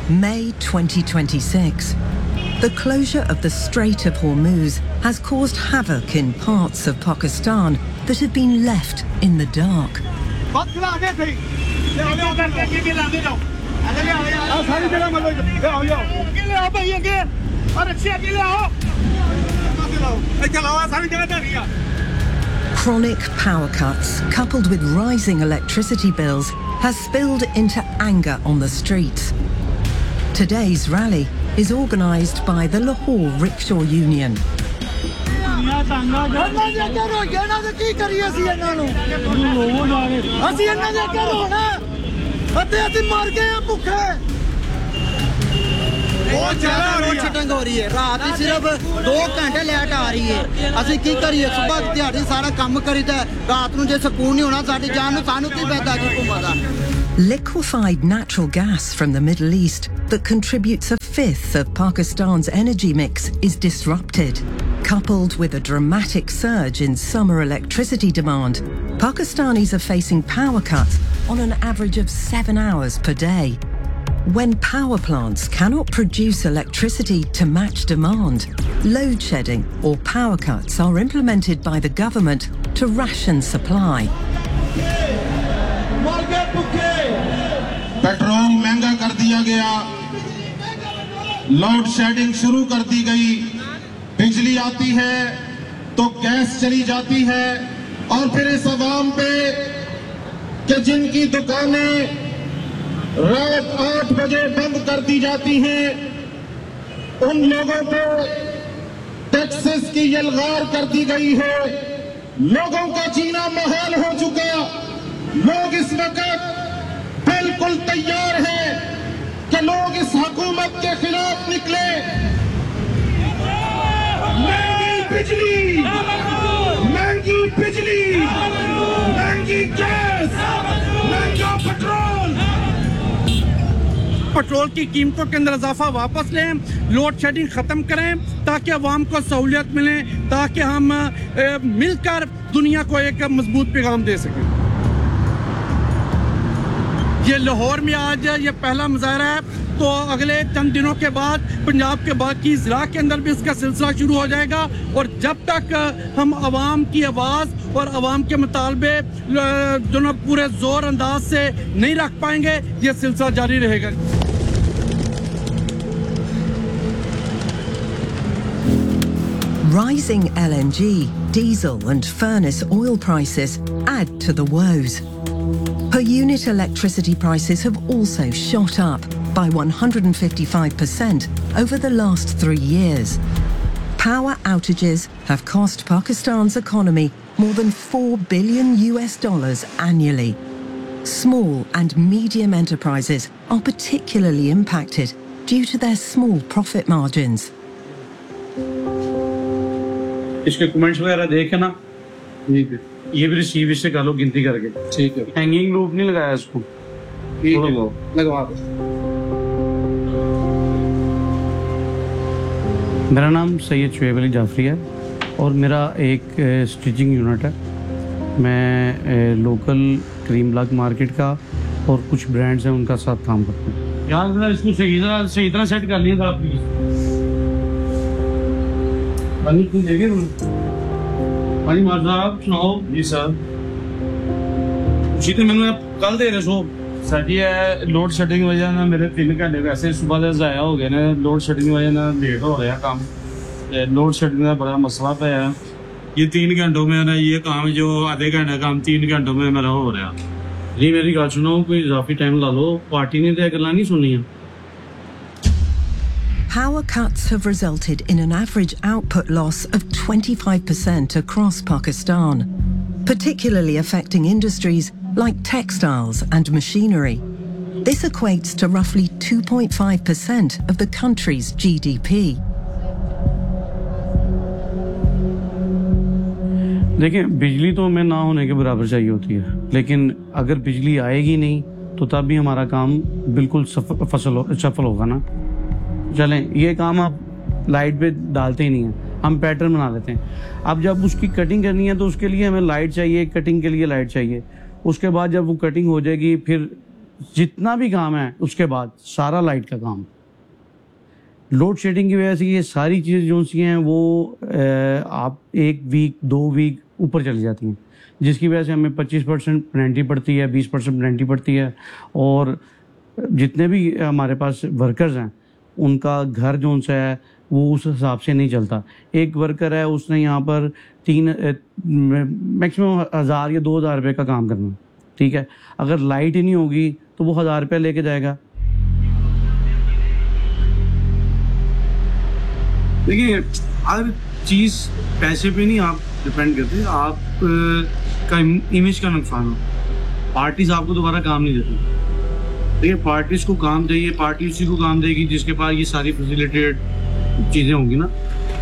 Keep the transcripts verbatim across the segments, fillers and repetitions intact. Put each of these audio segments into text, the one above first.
May twenty twenty-six. The closure of the Strait of Hormuz has caused havoc in parts of Pakistan that have been left in the dark. Chronic power cuts, coupled with rising electricity bills, has spilled into anger on the streets. Today's rally is organised by the Lahore Rickshaw Union. बहुत ज़्यादा road shutting हो रही है रात में सिर्फ दो घंटे लेट आ रही है असं की करिए सुबह दिहाड़ी सारा काम करीदा रात ਨੂੰ ਜੇ ਸਕੂਨ ਨਹੀਂ ਹੋਣਾ ਸਾਡੀ ਜਾਨ ਨੂੰ ਸਾਨੂੰ ਕੀ ਪੈਦਾ ਕੀ ਘੁੰਮਾਦਾ Liquefied natural gas from the Middle East that contributes a fifth of Pakistan's energy mix is disrupted. Coupled with a dramatic surge in summer electricity demand, Pakistanis are facing power cuts on an average of seven hours per day. When power plants cannot produce electricity to match demand, load shedding or power cuts are implemented by the government to ration supply. Petrol महंगा कर दिया गया, load shedding शुरू कर दी गई, बिजली आती है तो गैस चली जाती है और फिर इस अवाम पे कि जिनकी दुकानें रात आठ बजे बंद कर दी जाती हैं, उन लोगों को टैक्सेस की यलगार कर दी गई है। लोगों का जीना मुहाल हो चुका। लोग इस वक्त बिल्कुल तैयार हैं कि लोग इस हुकूमत के खिलाफ निकले। महंगी बिजली, महंगी बिजली, महंगी गैस, महंगा पेट्रोल। पेट्रोल की कीमतों के अंदर इजाफा वापस लें, लोड शेडिंग खत्म करें ताकि अवाम को सहूलियत मिले, ताकि हम मिलकर दुनिया को एक मजबूत पैगाम दे सकें। ये लाहौर में आज ये पहला मुजाहरा है, तो अगले चंद दिनों के बाद पंजाब के बाकी ज़िला के अंदर भी इसका सिलसिला शुरू हो जाएगा और जब तक हम आवाम की आवाज़ और आवाम के मुतालबे जो न पूरे जोर अंदाज से नहीं रख पाएंगे, ये सिलसिला जारी रहेगा। Rising L N G, diesel and furnace oil prices add to the woes. Per unit electricity prices have also shot up by one hundred fifty-five percent over the last three years. Power outages have cost Pakistan's economy more than four billion U S dollars annually. Small and medium enterprises are particularly impacted due to their small profit margins. इसके comments वगैरह देखे ना, ये भी receive इससे कर लो गिनती करके। ठीक है, हैंगिंग लूप नहीं लगाया इसको, लगवा दो। मेरा नाम सैयद शुएब अली जाफरी है और मेरा एक स्टिचिंग यूनिट है। मैं लोकल क्रीम ब्लॉक मार्केट का और कुछ ब्रांड्स हैं उनका साथ काम करता हूँ। यार इसको सही तरह सही तरह सेट कर लिया था प्लीज। पानी क्यों देंगे पानी मार साहब सुनाओ जी सर। उसी तो मैंने कल दे रहे सो सर जी है लोड शेडिंग की वजह ना मेरे तीन घंटे वैसे सुबह से ज़ाया हो गए ना, लोड शेडिंग की वजह ना लेट हो रहा काम। लोड शेडिंग का बड़ा मसला पे है। ये तीन घंटों में ना ये काम जो आधे घंटे काम तीन घंटों में मेरा हो रहा। जी मेरी गल सुनो, कोई इजाफी टाइम ला लो, पार्टी ने तो गल्लां नहीं सुनियां। Power cuts have resulted in an average output loss of twenty-five percent across Pakistan, particularly affecting industries like textiles and machinery. This equates to roughly two point five percent of the country's G D P. देखिए, बिजली तो हमें ना होने के बराबर चाहिए होती है, लेकिन अगर बिजली आएगी नहीं तो तब भी हमारा काम बिल्कुल सफल सफल होगा ना। चलें, ये काम आप लाइट पे डालते ही नहीं हैं, हम पैटर्न बना लेते हैं। अब जब उसकी कटिंग करनी है तो उसके लिए हमें लाइट चाहिए, कटिंग के लिए लाइट चाहिए। उसके बाद जब वो कटिंग हो जाएगी फिर जितना भी काम है उसके बाद सारा लाइट का काम। लोड शेडिंग की वजह से ये सारी चीज़ें जो सी हैं वो आप एक वीक दो वीक ऊपर चली जाती हैं, जिसकी वजह से हमें पच्चीस परसेंट पेनल्टी पड़ती है, बीस परसेंट पेनल्टी पड़ती है। और जितने भी हमारे पास वर्कर्स हैं उनका घर जो सा है वो उस हिसाब से नहीं चलता। एक वर्कर है उसने यहाँ पर तीन मैक्सिमम हज़ार या दो हज़ार रुपये का काम करना, ठीक है। अगर लाइट ही नहीं होगी तो वो हज़ार रुपये लेके जाएगा। देखिए हर चीज़ पैसे पे नहीं आप डिपेंड करते, आप का इमेज का नुकसान हो। पार्टीज आपको दोबारा काम नहीं देती। देखिए पार्टीज को काम चाहिए, पार्टी उसी को काम देगी जिसके पास ये सारी फैसिलिटेड चीज़ें होंगी ना।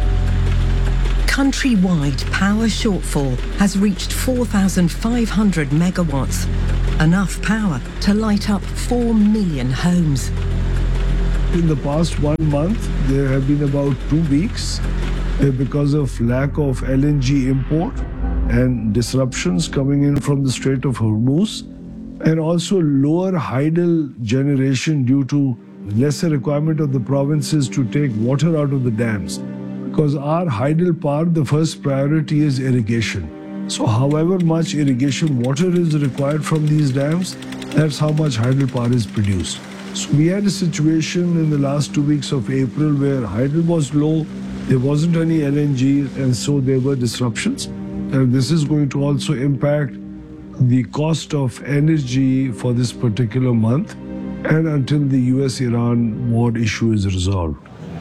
Countrywide power shortfall has reached four thousand five hundred megawatts, enough power to light up four million homes. In the past one month, there have been about two weeks uh, because of lack of L N G import and disruptions coming in from the Strait of Hormuz, and also lower hydel generation due to lesser requirement of the provinces to take water out of the dams. Because our hydel power, the first priority is irrigation. So however much irrigation water is required from these dams, that's how much hydel power is produced. So we had a situation in the last two weeks of April where hydel was low, there wasn't any L N G, and so there were disruptions. And this is going to also impact the cost of energy for this particular month and until the U S Iran war issue is resolved.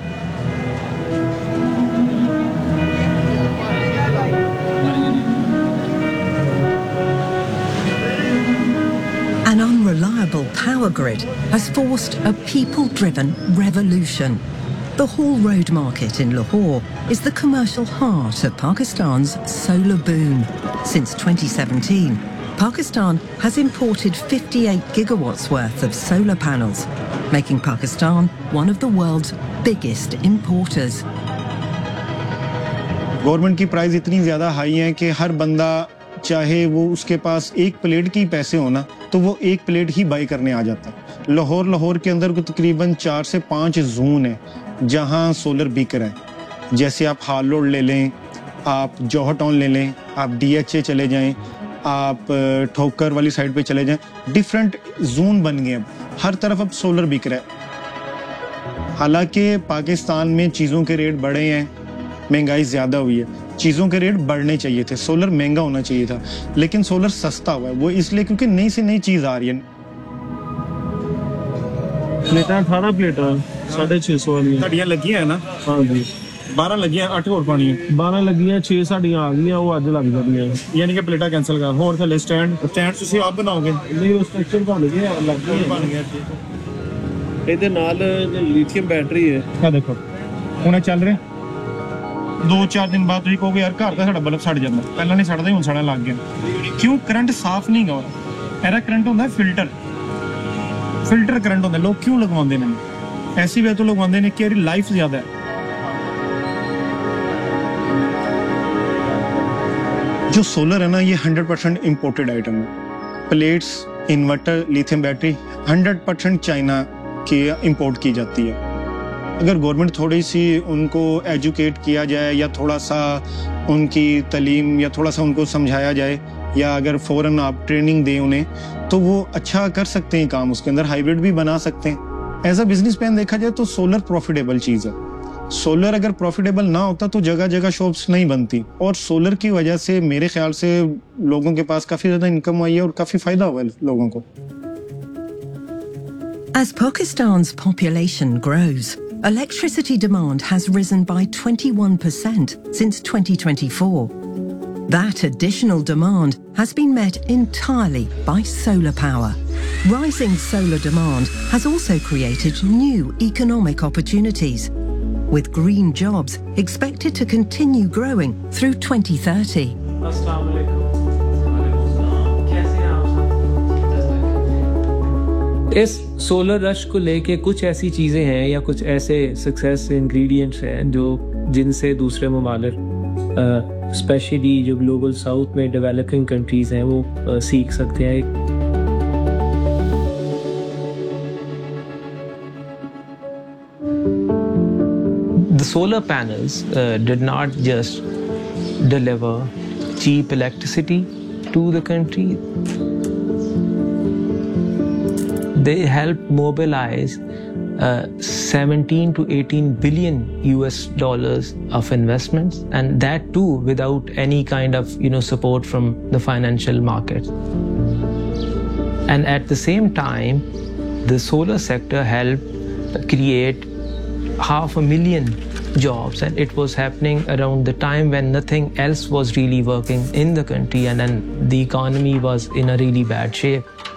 An unreliable power grid has forced a people-driven revolution. The Hall Road market in Lahore is the commercial heart of Pakistan's solar boom. Since twenty seventeen, Pakistan has imported fifty-eight gigawatts worth of solar panels, making Pakistan one of the world's biggest importers. Government की price इतनी ज़्यादा high है कि हर बंदा चाहे वो उसके पास एक प्लेट की पैसे होना तो वो एक प्लेट ही बाई करने आ जाता है। लाहौर लाहौर के अंदर को तकरीबन चार से पाँच जोन है जहां सोलर बिक रहा है। जैसे आप हाल रोड ले लें, आप जौहर टाउन ले लें, आप डीएचए चले जाएं, आप ठोकर वाली साइड पे चले जाएं, डिफरेंट जोन बन गए। अब हर तरफ अब सोलर बिक रहा है। हालांकि पाकिस्तान में चीज़ों के रेट बढ़े हैं, महंगाई ज़्यादा हुई है, चीज़ों के रेट बढ़ने चाहिए थे, सोलर महंगा होना चाहिए था, लेकिन सोलर सस्ता हुआ है। वो इसलिए क्योंकि नई से नई चीज़ आ रही है। प्लेटा अठारह प्लेटा साढ़े छे सौ वाली घड़ियाँ लगी है ना? हाँ जी, बारह लगी है, अठ और पानी है। बारह लगी है, छे साड़ियाँ आ गई, वो अज लग जाती यानी कि प्लेटा कैंसिल कर होर थले स्टैंड स्टैंड ਤੁਸੀਂ ਆਪ ਬਣਾਓਗੇ? नहीं वो स्ट्रक्चर बन गया, लग गया ਬਣ ਗਿਆ। ਇਹਦੇ ਨਾਲ ਲਿਥੀਅਮ बैटरी है। ਆ ਦੇਖੋ ਹੁਣ ਚੱਲ ਰਿਹਾ। दो चार दिन बाद ਤੁਸੀਂ ਕਹੋਗੇ ਯਾਰ ਘਰ ਦਾ ਸਾਡਾ ਬਲਬ ਸੜ ਜਾਂਦਾ, ਪਹਿਲਾਂ ਨਹੀਂ ਸੜਦਾ, ਹੁਣ ਸੜਨ ਲੱਗ ਗਿਆ। ਕਿਉਂ? ਕਰੰਟ ਸਾਫ਼ ਨਹੀਂ ਗਾ ਰਿਹਾ। ਇਹਦਾ ਕਰੰਟ ਹੁੰਦਾ ਫਿਲਟਰ ਫਿਲਟਰ ਕਰੰਟ ਹੁੰਦਾ। ਲੋਕ ਕਿਉਂ ਲਗਵਾਉਂਦੇ ਨੇ? ਐਸੀ ਵੇ ਤੋਂ ਲਗਵਾਉਂਦੇ ਨੇ ਕਿ ਇਹਦੀ ਲਾਈਫ ਜ਼ਿਆਦਾ ਹੈ। जो सोलर है ना, ये हंड्रेड परसेंट इम्पोर्टेड आइटम है। Plates, inverter, lithium battery hundred percent China की इम्पोर्ट की जाती है। अगर गवर्नमेंट थोड़ी सी उनको एजुकेट किया जाए या थोड़ा सा उनकी तालीम या थोड़ा सा उनको समझाया जाए या अगर फ़ौरन आप ट्रेनिंग दें उन्हें, तो वो अच्छा कर सकते हैं काम। उसके अंदर हाइब्रिड भी बना सकते हैं। एज अ बिजनेस प्लान देखा जाए तो सोलर प्रॉफिटेबल चीज़ है। सोलर अगर प्रॉफिटेबल ना होता तो जगह जगह शॉप्स नहीं बनती, और सोलर की वजह से मेरे ख्याल से लोगों के पास काफ़ी ज़्यादा इनकम आई है और काफ़ी फ़ायदा हुआ है लोगों को। As Pakistan's population grows, electricity demand has risen by twenty-one percent since twenty twenty-four. That additional demand has been met entirely by solar power. Rising solar demand has also created new economic opportunities, with green jobs expected to continue growing through twenty thirty. इस solar rush को लेके कुछ ऐसी चीज़ें हैं या कुछ ऐसे सक्सेस इंग्रेडिएंट्स हैं जो जिनसे दूसरे ममालिक स्पेशली जो ग्लोबल साउथ में डेवलपिंग कंट्रीज़ हैं वो आ, सीख सकते हैं। the solar panels uh, did not just deliver cheap electricity to the country. They helped mobilize uh, seventeen to eighteen billion U S dollars of investments, and that too without any kind of you know support from the financial markets. And at the same time, the solar sector helped create half a million jobs, and it was happening around the time when nothing else was really working in the country, and then the economy was in a really bad shape.